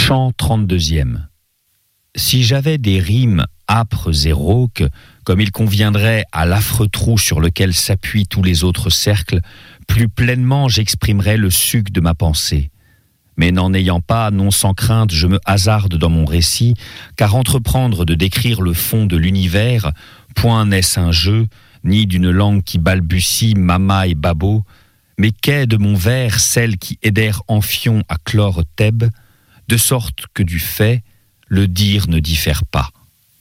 Chant 32e. Si j'avais des rimes âpres et rauques, comme il conviendrait à l'affreux trou sur lequel s'appuient tous les autres cercles, plus pleinement j'exprimerais le suc de ma pensée. Mais n'en ayant pas, non sans crainte, je me hasarde dans mon récit, car entreprendre de décrire le fond de l'univers, point n'est-ce un jeu, ni d'une langue qui balbutie mama et babo, mais qu'est de mon vers celle qui aidèrent Amphion à clore Thèbes, de sorte que du fait, le dire ne diffère pas.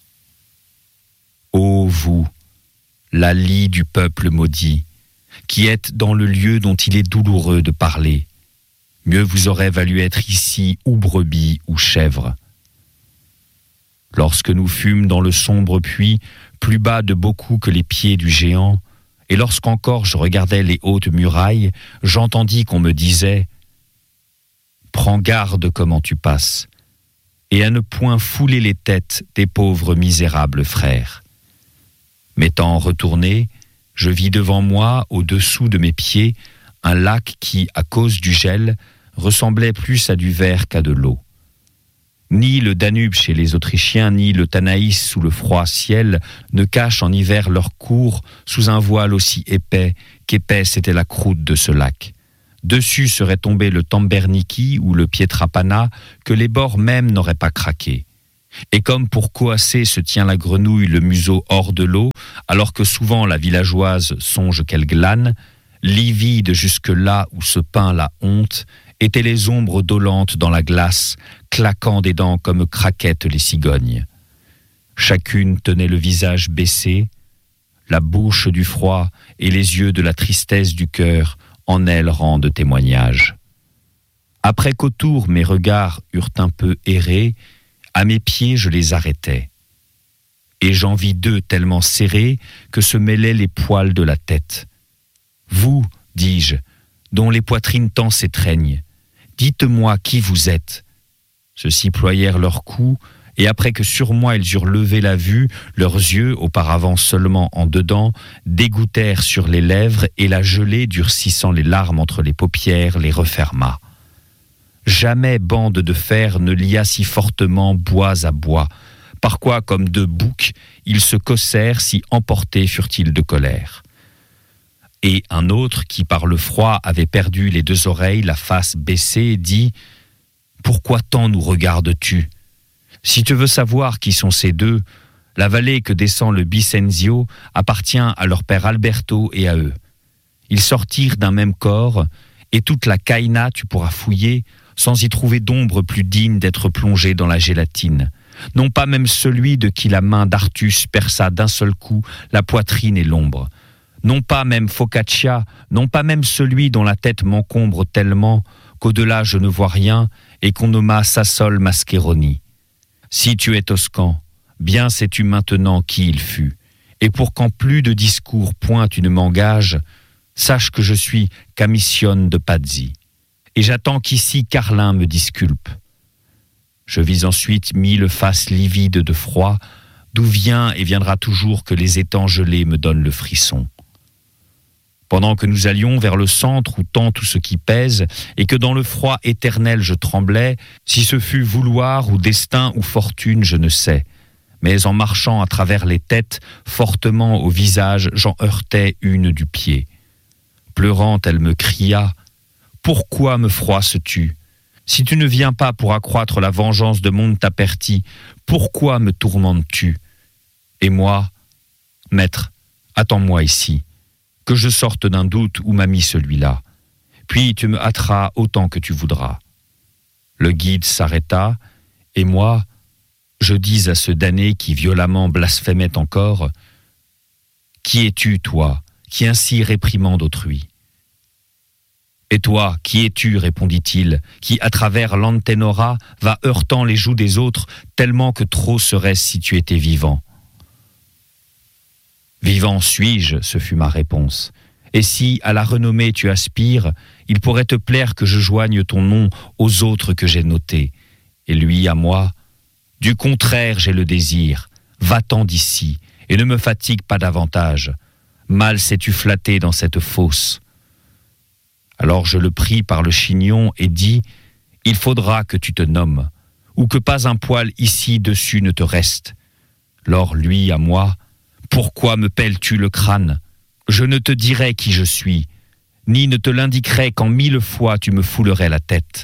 Ô vous, la lie du peuple maudit, qui êtes dans le lieu dont il est douloureux de parler, mieux vous aurait valu être ici ou brebis ou chèvre. Lorsque nous fûmes dans le sombre puits, plus bas de beaucoup que les pieds du géant, et lorsqu'encore je regardais les hautes murailles, j'entendis qu'on me disait « Prends garde comment tu passes, et à ne point fouler les têtes des pauvres misérables frères. » M'étant retourné, je vis devant moi, au-dessous de mes pieds, un lac qui, à cause du gel, ressemblait plus à du verre qu'à de l'eau. Ni le Danube chez les Autrichiens, ni le Tanaïs sous le froid ciel ne cachent en hiver leur cours sous un voile aussi épais qu'épaisse était la croûte de ce lac. Dessus serait tombé le Tamberniki ou le Pietrapana que les bords même n'auraient pas craqué. Et comme pour coasser se tient la grenouille le museau hors de l'eau, alors que souvent la villageoise songe qu'elle glane, livide jusque là où se peint la honte, étaient les ombres dolentes dans la glace, claquant des dents comme craquettent les cigognes. Chacune tenait le visage baissé, la bouche du froid et les yeux de la tristesse du cœur en elle rendent témoignage. Après qu'autour mes regards eurent un peu erré, à mes pieds je les arrêtai. Et j'en vis deux tellement serrés que se mêlaient les poils de la tête. Vous, dis-je, dont les poitrines tant s'étreignent, dites-moi qui vous êtes. Ceux-ci ployèrent leurs cous, et après que sur moi ils eurent levé la vue, leurs yeux, auparavant seulement en dedans, dégoûtèrent sur les lèvres, et la gelée, durcissant les larmes entre les paupières, les referma. Jamais bande de fer ne lia si fortement bois à bois, par quoi, comme deux boucs, ils se cassèrent, si emportés furent-ils de colère. Et un autre, qui par le froid avait perdu les deux oreilles, la face baissée, dit « Pourquoi tant nous regardes-tu ? Si tu veux savoir qui sont ces deux, la vallée que descend le Bicenzio appartient à leur père Alberto et à eux. Ils sortirent d'un même corps, et toute la Caïna tu pourras fouiller, sans y trouver d'ombre plus digne d'être plongée dans la gélatine. Non pas même celui de qui la main d'Artus perça d'un seul coup la poitrine et l'ombre. Non pas même Focaccia, non pas même celui dont la tête m'encombre tellement qu'au-delà je ne vois rien et qu'on nomma Sassol Mascheroni. Si tu es Toscan, bien sais-tu maintenant qui il fut, et pour qu'en plus de discours point tu ne m'engages, sache que je suis Camiscione de Pazzi, et j'attends qu'ici Carlin me disculpe. Je vis ensuite mille faces livides de froid, d'où vient et viendra toujours que les étangs gelés me donnent le frisson. Pendant que nous allions vers le centre où tend tout ce qui pèse, et que dans le froid éternel je tremblais, si ce fut vouloir ou destin ou fortune, je ne sais. Mais en marchant à travers les têtes, fortement au visage, j'en heurtai une du pied. Pleurant, elle me cria « Pourquoi me froisses-tu ? Si tu ne viens pas pour accroître la vengeance de Montaperti, pourquoi me tourmentes-tu ? Et moi, maître, attends-moi ici. Que je sorte d'un doute où m'a mis celui-là. Puis tu me hâteras autant que tu voudras. » Le guide s'arrêta, et moi, je dis à ce damné qui violemment blasphémait encore, « Qui es-tu, toi, qui ainsi réprimande autrui ?»« Et toi, qui es-tu, répondit-il, qui, à travers l'antenora, va heurtant les joues des autres, tellement que trop serait-ce si tu étais vivant. » « Vivant suis-je, ce fut ma réponse. Et si, à la renommée tu aspires, il pourrait te plaire que je joigne ton nom aux autres que j'ai notés. Et lui à moi, du contraire j'ai le désir, va-t'en d'ici, et ne me fatigue pas davantage. Mal sais-tu flatter dans cette fosse. » Alors je le pris par le chignon et dis, « Il faudra que tu te nommes. ou que pas un poil ici dessus ne te reste. Lors, lui, à moi, pourquoi me pèles-tu le crâne? Je ne te dirai qui je suis, ni ne te l'indiquerai quand 1000 fois tu me foulerais la tête.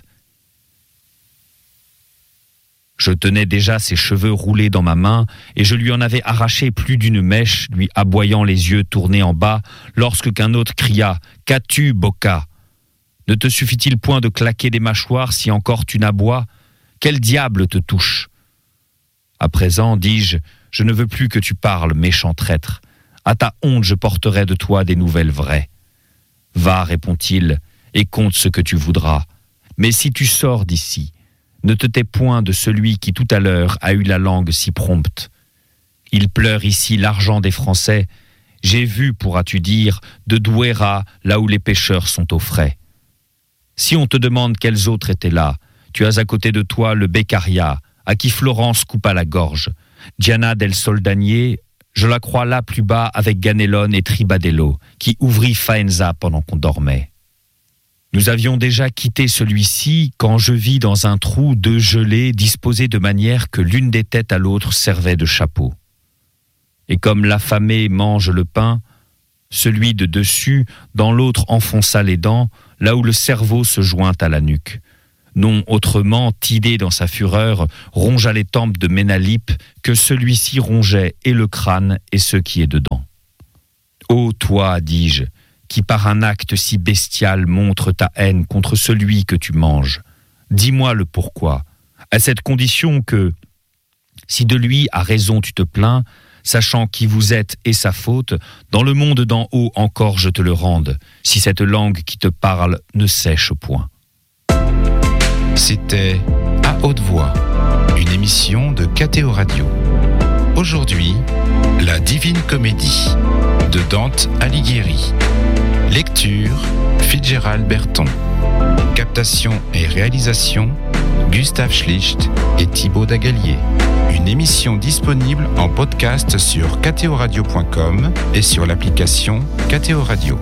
Je tenais déjà ses cheveux roulés dans ma main et je lui en avais arraché plus d'une mèche, lui aboyant les yeux tournés en bas, lorsque qu'un autre cria « Qu'as-tu, Boca? Ne te suffit-il point de claquer des mâchoires si encore tu n'aboies? Quel diable te touche ?» À présent, dis-je, je ne veux plus que tu parles, méchant traître. À ta honte, je porterai de toi des nouvelles vraies. Va, répond-il, et compte ce que tu voudras. Mais si tu sors d'ici, ne te tais point de celui qui tout à l'heure a eu la langue si prompte. Il pleure ici l'argent des Français. J'ai vu, pourras-tu dire, de Douéra, là où les pêcheurs sont au frais. Si on te demande quels autres étaient là, tu as à côté de toi le Beccaria, à qui Florence coupa la gorge. Diana del Soldanier, je la crois là plus bas avec Ganelone et Tribadello, qui ouvrit Faenza pendant qu'on dormait. Nous avions déjà quitté celui-ci quand je vis dans un trou 2 gelées disposées de manière que l'une des têtes à l'autre servait de chapeau. Et comme l'affamé mange le pain, celui de dessus, dans l'autre enfonça les dents, là où le cerveau se joint à la nuque. Non autrement, Tidée dans sa fureur, rongea les tempes de Ménalippe que celui-ci rongeait et le crâne et ce qui est dedans. Ô toi, dis-je, qui par un acte si bestial montre ta haine contre celui que tu manges. Dis-moi le pourquoi, à cette condition que, si de lui à raison tu te plains, sachant qui vous êtes et sa faute, dans le monde d'en haut encore je te le rende, si cette langue qui te parle ne sèche point. C'était À haute voix, une émission de KTO Radio. Aujourd'hui, La Divine Comédie de Dante Alighieri. Lecture, Fitzgerald Berton. Captation et réalisation, Gustave Schlicht et Thibaut Dagalier. Une émission disponible en podcast sur ktoradio.com et sur l'application KTO Radio.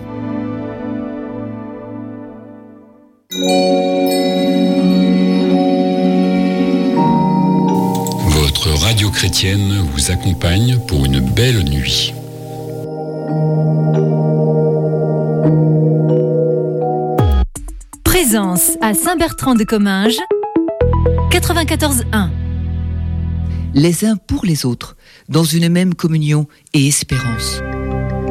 Votre radio chrétienne vous accompagne pour une belle nuit. Présence à Saint-Bertrand-de-Comminges, 94.1. Les uns pour les autres, dans une même communion et espérance.